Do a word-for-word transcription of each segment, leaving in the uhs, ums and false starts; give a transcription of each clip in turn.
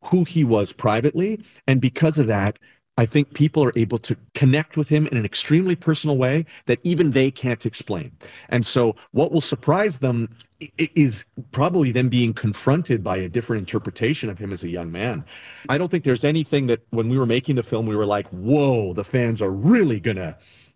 who he was privately. And because of that, I think people are able to connect with him in an extremely personal way that even they can't explain. And so what will surprise them is probably them being confronted by a different interpretation of him as a young man. I don't think there's anything that when we were making the film, we were like, whoa, the fans are really gonna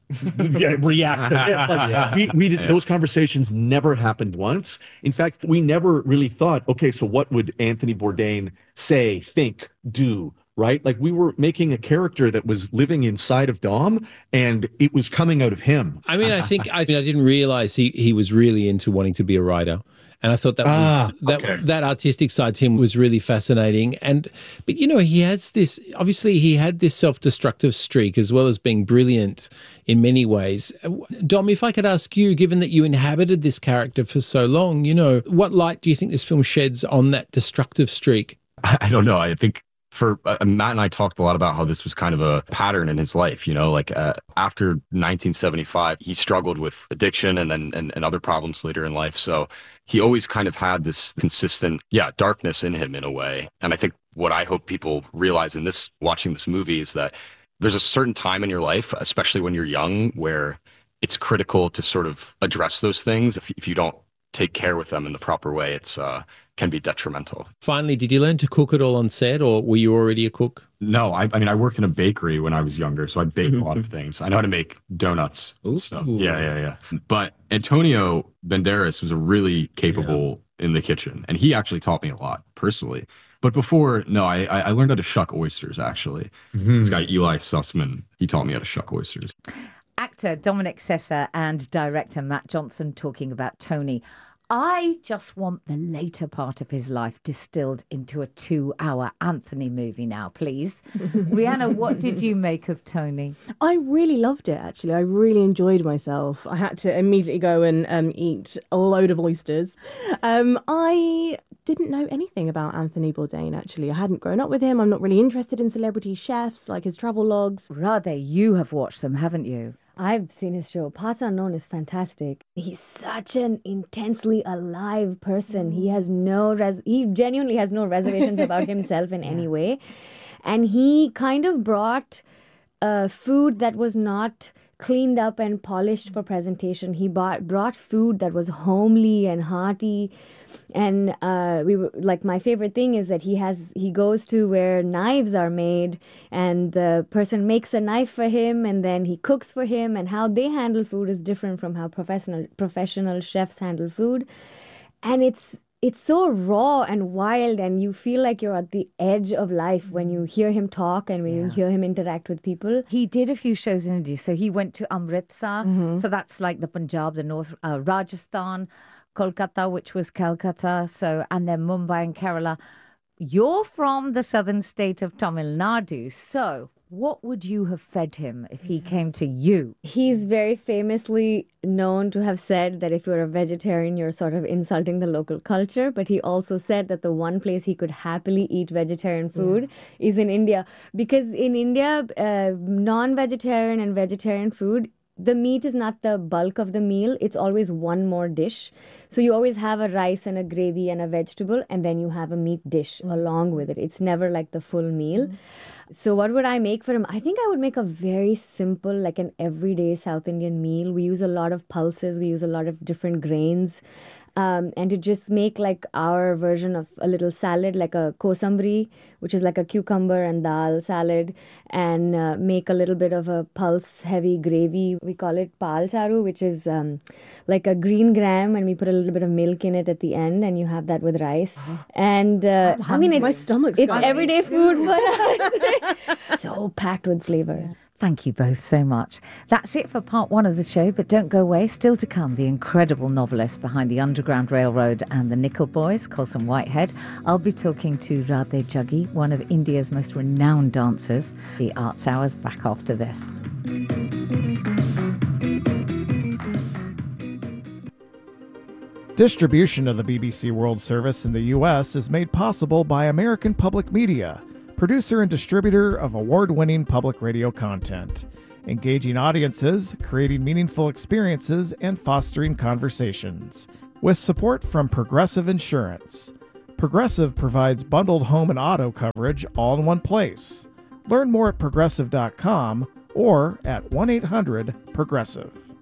react to this. Like, yeah. we, we did yeah. Those conversations never happened once. In fact, we never really thought, okay, so what would Anthony Bourdain say, think, do? Right? Like we were making a character that was living inside of Dom and it was coming out of him. I mean, I think I, mean, I didn't realize he, he was really into wanting to be a writer. And I thought that was ah, that okay. that artistic side to him was really fascinating. And but you know, he has this obviously he had this self-destructive streak as well as being brilliant in many ways. Dom, if I could ask you, given that you inhabited this character for so long, you know, what light do you think this film sheds on that destructive streak? I don't know. I think for uh, Matt and I talked a lot about how this was kind of a pattern in his life, you know, like uh, after nineteen seventy-five, he struggled with addiction and then and, and other problems later in life. So he always kind of had this consistent, yeah, darkness in him in a way. And I think what I hope people realize in this, watching this movie is that there's a certain time in your life, especially when you're young, where it's critical to sort of address those things. If, if you don't take care with them in the proper way, it's uh, can be detrimental. Finally, did you learn to cook at all on set, or were you already a cook? No, I, I mean, I worked in a bakery when I was younger, so I baked a lot of things. I know how to make donuts. Ooh. So, yeah, yeah, yeah. But Antonio Banderas was a really capable yeah. in the kitchen, and he actually taught me a lot personally. But before, no, I I learned how to shuck oysters, actually. Mm-hmm. This guy, Eli Sussman, he taught me how to shuck oysters. Actor Dominic Sessa and director Matt Johnson talking about Tony. I just want the later part of his life distilled into a two-hour Anthony movie now, please. Rihanna, what did you make of Tony? I really loved it, actually. I really enjoyed myself. I had to immediately go and um, eat a load of oysters. Um, I didn't know anything about Anthony Bourdain, actually. I hadn't grown up with him. I'm not really interested in celebrity chefs, like his travel logs. Rather, you have watched them, haven't you? I've seen his show. Parts Unknown is fantastic. He's such an intensely alive person. Mm. He has no, res- he genuinely has no reservations about himself in yeah. any way. And he kind of brought uh, food that was not cleaned up and polished for presentation. He bought, brought food that was homely and hearty. And uh, we were like, my favorite thing is that he has he goes to where knives are made, and the person makes a knife for him, and then he cooks for him. And how they handle food is different from how professional professional chefs handle food. And it's it's so raw and wild, and you feel like you're at the edge of life when you hear him talk and when yeah. you hear him interact with people. He did a few shows in India. So he went to Amritsar. Mm-hmm. So that's like the Punjab, the North, uh, Rajasthan, Kolkata, which was Calcutta, so and then Mumbai and Kerala. You're from the southern state of Tamil Nadu, so what would you have fed him if he came to you? He's very famously known to have said that if you're a vegetarian, you're sort of insulting the local culture. But he also said that the one place he could happily eat vegetarian food yeah. is in India. Because in India, uh, non-vegetarian and vegetarian food, the meat is not the bulk of the meal. It's always one more dish. So you always have a rice and a gravy and a vegetable, and then you have a meat dish mm. along with it. It's never like the full meal. Mm. So what would I make for him? I think I would make a very simple, like an everyday South Indian meal. We use a lot of pulses. We use a lot of different grains. Um, and to just make like our version of a little salad, like a kosambri, which is like a cucumber and dal salad, and uh, make a little bit of a pulse heavy gravy. We call it pal charu, which is um, like a green gram, and we put a little bit of milk in it at the end, and you have that with rice. Oh. And uh, I mean, it's, my stomach's it's everyday food for us. So packed with flavor. Thank you both so much. That's it for part one of the show, but don't go away. Still to come, the incredible novelist behind the Underground Railroad and the Nickel Boys, Colson Whitehead. I'll be talking to Radhe Jaggi, one of India's most renowned dancers. The Arts Hour's back after this. Distribution of the B B C World Service in the U S is made possible by American Public Media, producer and distributor of award-winning public radio content, engaging audiences, creating meaningful experiences, and fostering conversations. With support from Progressive Insurance. Progressive provides bundled home and auto coverage all in one place. Learn more at progressive dot com or at one eight hundred progressive.